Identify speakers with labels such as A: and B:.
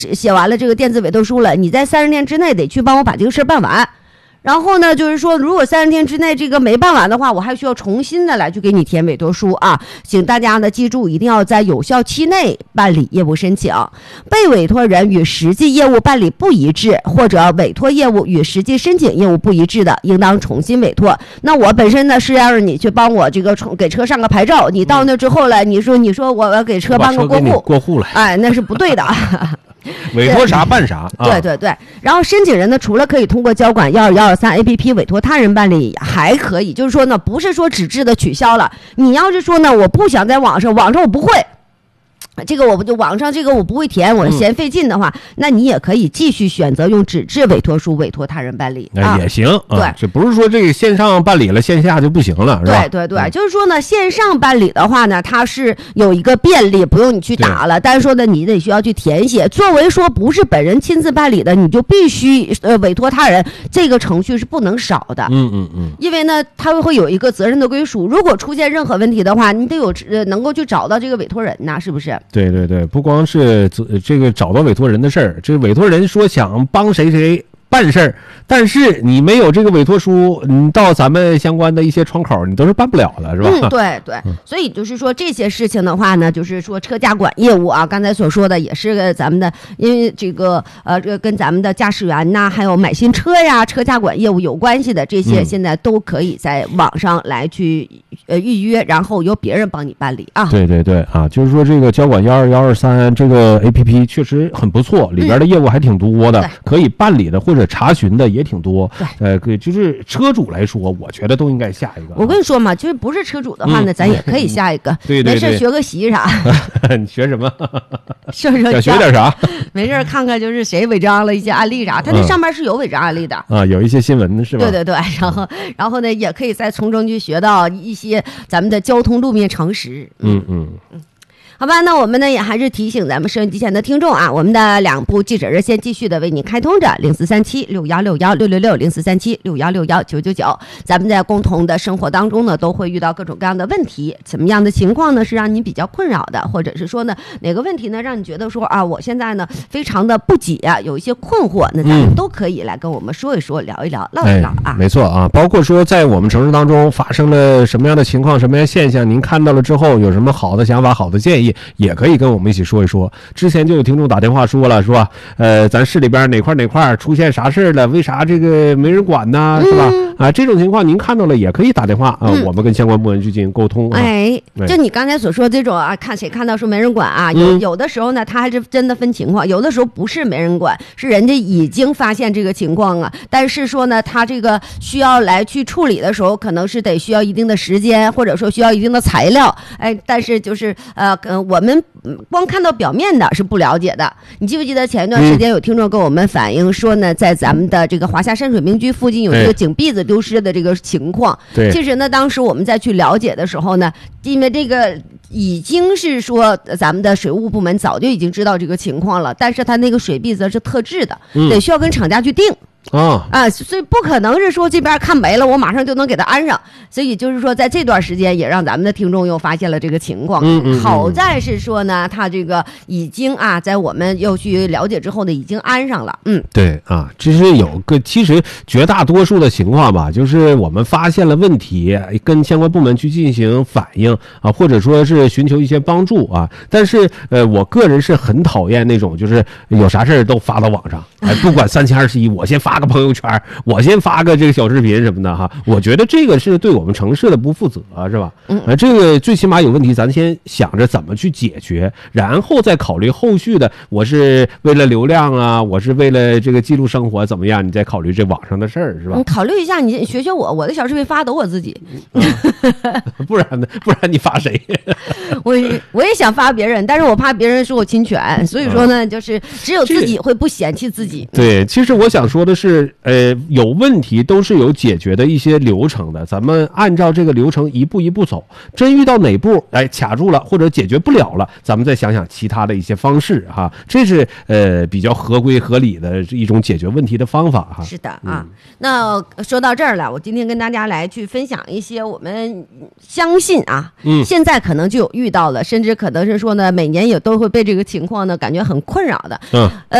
A: 写完了这个电子委托书了，你在30天之内得去帮我把这个事办完。然后呢，就是说，如果30天之内这个没办完的话，我还需要重新的来去给你填委托书啊。请大家呢记住，一定要在有效期内办理业务申请。被委托人与实际业务办理不一致，或者委托业务与实际申请业务不一致的，应当重新委托。那我本身呢是让你去帮我这个给车上个牌照，你到那之后了，你说我要给车办个过户
B: 了，
A: 哎，那是不对的。
B: 委托啥办啥，
A: 对对对。然后申请人呢，除了可以通过交管12123 APP 委托他人办理，还可以就是说呢，不是说纸质的取消了。你要是说呢，我不想在网上我不会。这个我就网上这个我不会填，我嫌费劲的话，那你也可以继续选择用纸质委托书委托他人办理
B: 也行。
A: 对，
B: 这不是说这个线上办理了，线下就不行了，是吧？
A: 对对对，就是说呢，线上办理的话呢，它是有一个便利，不用你去打了，但是说呢，你得需要去填写。作为说不是本人亲自办理的，你就必须委托他人，这个程序是不能少的。因为呢，他会有一个责任的归属，如果出现任何问题的话，你得有能够去找到这个委托人呐，是不是？
B: 对对对，不光是这个找到委托人的事儿，这个委托人说想帮谁谁办事儿，但是你没有这个委托书，你到咱们相关的一些窗口，你都是办不了的，是吧？
A: 对对，所以就是说这些事情的话呢，就是说车驾管业务啊，刚才所说的也是咱们的，因为这个跟咱们的驾驶员呐，还有买新车呀，车驾管业务有关系的这些，现在都可以在网上来去预约，然后由别人帮你办理啊。
B: 对对对啊，就是说这个交管12123这个 APP 确实很不错，里边的业务还挺多的，可以办理的或者查询的也挺多。就是车主来说，我觉得都应该下一个。
A: 我跟你说嘛，就是不是车主的话呢，咱也可以下一个。
B: 对对对，
A: 没事学个习啥？
B: 你学什么？
A: 是不是
B: 想学点啥？
A: 没事看看就是谁违章了一些案例啥，他那上面是有违章案例的
B: 啊，有一些新闻是吧？
A: 对对对，然后呢，也可以再从中去学到一些咱们的交通路面常识。好吧，那我们呢也还是提醒咱们收音机前的听众啊，我们的2部记者热线继续的为你开通着043761616666043761619999。咱们在共同的生活当中呢，都会遇到各种各样的问题，怎么样的情况呢是让你比较困扰的，或者是说呢哪个问题呢让你觉得说啊，我现在呢非常的不解啊，有一些困惑，那咱们都可以来跟我们说一说，聊一聊，唠一唠啊。
B: 没错啊，包括说在我们城市当中发生了什么样的情况，什么样的现象，您看到了之后有什么好的想法、好的建议，也可以跟我们一起说一说。之前就有听众打电话说了，是吧？咱市里边哪块出现啥事了？为啥这个没人管呢？是吧？啊，这种情况您看到了也可以打电话啊，我们跟相关部门去进行沟通。
A: 就你刚才所说这种啊，看谁看到说没人管啊，有的时候呢，他还是真的分情况，有的时候不是没人管，是人家已经发现这个情况啊，但是说呢，他这个需要来去处理的时候，可能是得需要一定的时间，或者说需要一定的材料。但是就是我们光看到表面的是不了解的。你记不记得前一段时间有听众跟我们反映说呢，在咱们的这个华夏山水名居附近有一个井篦子丢失的这个情况。其实呢，当时我们再去了解的时候呢，因为这个已经是说咱们的水务部门早就已经知道这个情况了，但是他那个水篦子是特制的，得需要跟厂家去定。所以不可能是说这边看没了我马上就能给他安上，所以就是说在这段时间也让咱们的听众又发现了这个情况。好在是说呢，他这个已经在我们又去了解之后呢，已经安上了。
B: 对啊，这是其实绝大多数的情况吧，就是我们发现了问题，跟相关部门去进行反映啊，或者说是寻求一些帮助啊。但是我个人是很讨厌那种就是有啥事都发到网上，不管3021，我先发个朋友圈，我先发个这个小视频什么的哈，我觉得这个是对我们城市的不负责，是吧？这个最起码有问题，咱先想着怎么去解决，然后再考虑后续的。我是为了流量啊，我是为了这个记录生活怎么样？你再考虑这网上的事儿，是吧？
A: 你考虑一下，你学学我的小视频发都我自己，
B: 不然呢？不然你发谁？
A: 我也想发别人，但是我怕别人说我侵权，所以说呢，就是只有自己会不嫌弃自己。
B: 对，其实我想说的是。 是有问题都是有解决的一些流程的，咱们按照这个流程一步一步走，真遇到哪步卡住了或者解决不了了，咱们再想想其他的一些方式哈，这是比较合规合理的一种解决问题的方法哈。
A: 是的啊，那说到这儿了，我今天跟大家来去分享一些我们相信啊，现在可能就有遇到了，甚至可能是说呢，每年也都会被这个情况呢感觉很困扰的，